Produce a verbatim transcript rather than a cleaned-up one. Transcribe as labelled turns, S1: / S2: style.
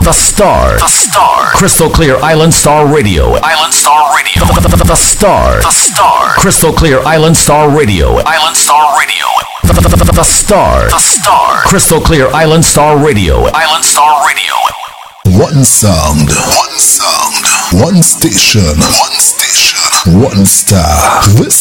S1: The Star. The Star. Crystal Clear Island Star Radio. Island Star Radio. The, the, the, the Star. The Star. Crystal Clear Island Star Radio. Island Star Radio. The, the, the, the, the Star. The Star. Crystal Clear Island Star Radio. Island Star Radio.
S2: One sound. One sound. One station. One station. One star. This